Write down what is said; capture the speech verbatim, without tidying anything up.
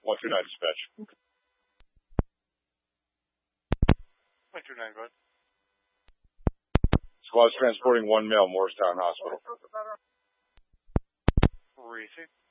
one two nine dispatch. one two nine, go ahead. Squad's transporting one male, Morristown Hospital. Receive.